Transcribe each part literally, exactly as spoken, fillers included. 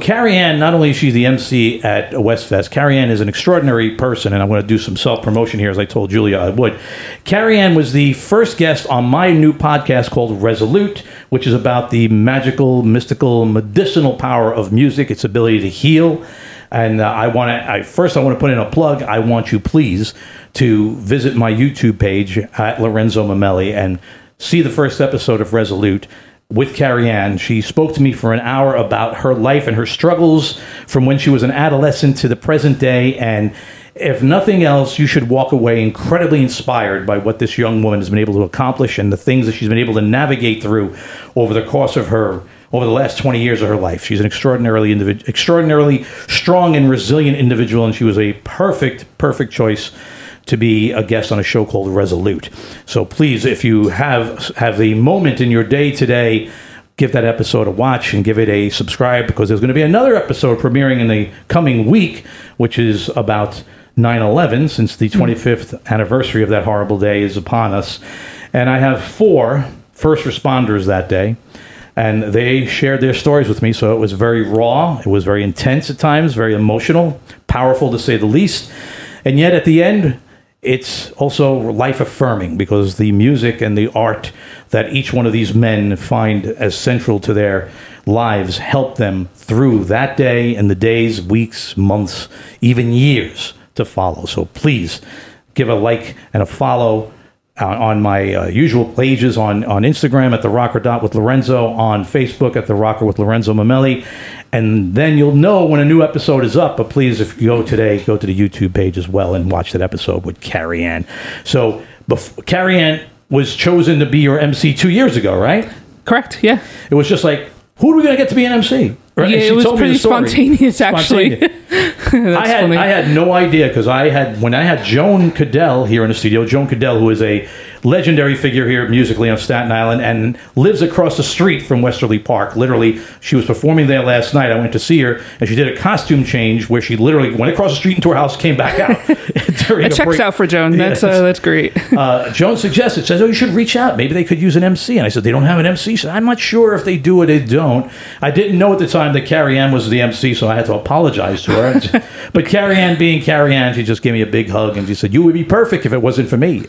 Carrie Ann, not only is she the M C at Westfest, Carrie Ann is an extraordinary person, and I'm going to do some self-promotion here, as I told Julia I would. Carrie Ann was the first guest on my new podcast called Resolute, which is about the magical, mystical, medicinal power of music, its ability to heal. And uh, I want to, I, first I want to put in a plug. I want you, please, to visit my YouTube page at Lorenzo Mamelli and see the first episode of Resolute with Carrie Ann. She spoke to me for an hour about her life and her struggles from when she was an adolescent to the present day. And if nothing else, you should walk away incredibly inspired by what this young woman has been able to accomplish and the things that she's been able to navigate through over the course of her, over the last twenty years of her life. She's an extraordinarily, individ- extraordinarily strong and resilient individual, and she was a perfect, perfect choice to be a guest on a show called Resolute. So please, if you have have a moment in your day today, give that episode a watch and give it a subscribe, because there's going to be another episode premiering in the coming week, which is about nine eleven, since the twenty-fifth anniversary of that horrible day is upon us. And I have four first responders that day, and they shared their stories with me, so it was very raw, it was very intense at times, very emotional, powerful to say the least. And yet at the end, it's also life-affirming, because the music and the art that each one of these men find as central to their lives help them through that day and the days, weeks, months, even years to follow. So please give a like and a follow uh, on my uh, usual pages on, on Instagram at The Rocker Dot with Lorenzo, on Facebook at The Rocker with Lorenzo Mamelli. And then you'll know when a new episode is up. But please, if you go today, go to the YouTube page as well and watch that episode with Carrie Ann. So bef- Carrie Ann was chosen to be your M C two years ago, right? Correct, yeah. It was just like, who are we going to get to be an M C? Right? Yeah, it was pretty spontaneous, actually. That's I had funny. I had no idea, because I had when I had Joan Cadell here in the studio. Joan Cadell, who is a legendary figure here musically on Staten Island and lives across the street from Westerly Park. Literally, she was performing there last night. I went to see her, and she did a costume change where she literally went across the street into her house, came back out. It checks break. out for Joan. That's uh, that's great. uh, Joan suggested, says, oh, you should reach out. Maybe they could use an M C. And I said, they don't have an M C. She said, I'm not sure if they do or they don't. I didn't know at the time that Carrie Ann was the M C, so I had to apologize to her. But Carrie Ann being Carrie Ann, she just gave me a big hug, and she said, you would be perfect if it wasn't for me.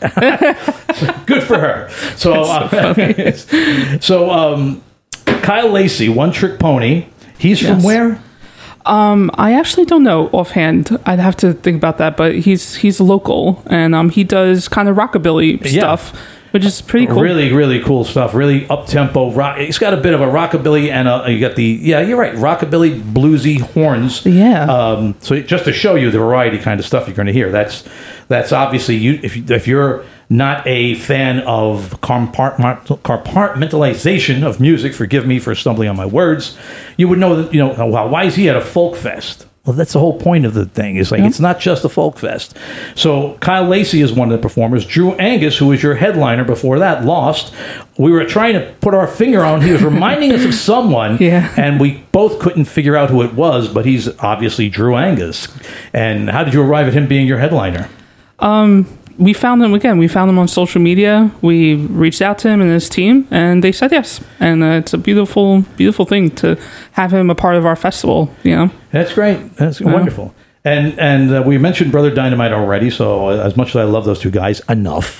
So, good for her. So, uh, so, so um, Kyle Lacey, One Trick Pony. He's yes. from where? Um, I actually don't know offhand. I'd have to think about that, but he's he's local, and um, he does kind of rockabilly yeah. stuff, which is pretty cool. Really, really cool stuff. Really up-tempo rock. He's got a bit of a rockabilly, and a, you got the, yeah, you're right, rockabilly, bluesy horns. Yeah. Um, so just to show you the variety kind of stuff you're going to hear, that's that's obviously, you. if, you, if you're not a fan of compartmentalization of music, forgive me for stumbling on my words, you would know that, you know, well, why is he at a folk fest? Well, that's the whole point of the thing. It's like, yeah. it's not just a folk fest. So Kyle Lacey is one of the performers. Drew Angus, who was your headliner before that, lost. We were trying to put our finger on, he was reminding us of someone, yeah. and we both couldn't figure out who it was, but he's obviously Drew Angus. And how did you arrive at him being your headliner? Um... We found him, again, we found him on social media. We reached out to him and his team, and they said yes. And uh, it's a beautiful, beautiful thing to have him a part of our festival, you know? That's great. That's yeah. wonderful. And and uh, we mentioned Brother Dynamite already, so as much as I love those two guys, enough.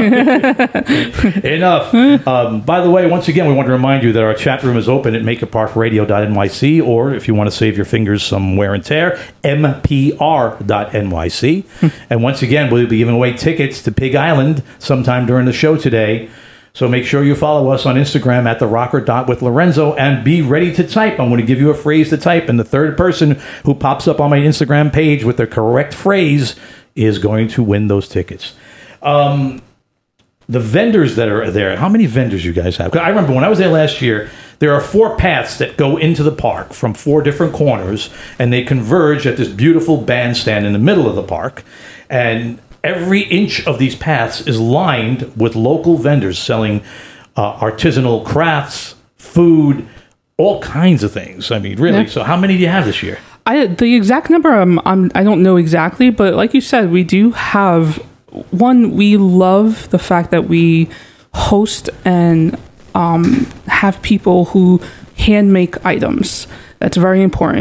Enough. Um, by the way, once again, we want to remind you that our chat room is open at make it park radio dot N Y C, or if you want to save your fingers some wear and tear, M P R dot N Y C. And once again, we'll be giving away tickets to Pig Island sometime during the show today. So make sure you follow us on Instagram at the rocker dot with Lorenzo, and be ready to type. I'm going to give you a phrase to type, and the third person who pops up on my Instagram page with the correct phrase is going to win those tickets. Um, the vendors that are there, how many vendors you guys have? 'Cause I remember when I was there last year, there are four paths that go into the park from four different corners, and they converge at this beautiful bandstand in the middle of the park. And every inch of these paths is lined with local vendors selling uh, artisanal crafts, food, all kinds of things. I mean, really. Yeah. So how many do you have this year? I the exact number, I'm, I'm, I don't know exactly, but like you said, we do have... One, we love the fact that we host and um, have people who hand make items. That's very important.